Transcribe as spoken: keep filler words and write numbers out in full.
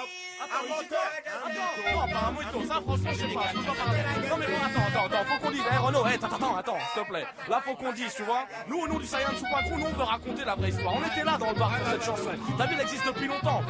Attends, attends, attends, un mytho, ça franchement je sais pas, je peux pas parler. Non mais bon, attends, attends, attends, faut qu'on dise, eh Renaud, eh, attends, attends, attends, s'il te plaît. Là faut qu'on dise, tu vois, nous au nom du Saiyan Super Crew, nous on veut raconter la vraie histoire. On était là dans le bar pour cette chanson. Ta ville existe depuis longtemps.